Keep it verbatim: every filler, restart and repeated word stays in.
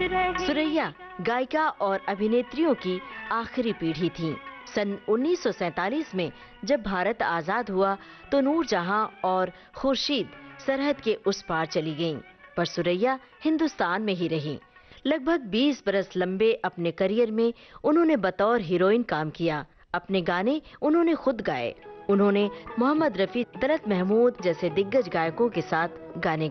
सुरैया गायिका और अभिनेत्रियों की आखिरी पीढ़ी थी। सन उन्नीस सौ सैंतालीस में जब भारत आजाद हुआ तो नूरजहां और खुर्शीद सरहद के उस पार चली गईं, पर सुरैया हिंदुस्तान में ही रहीं। लगभग बीस बरस लंबे अपने करियर में उन्होंने बतौर हीरोइन काम किया। अपने गाने उन्होंने खुद गाए। उन्होंने मोहम्मद रफी, तलत महमूद जैसे दिग्गज गायकों के साथ गाने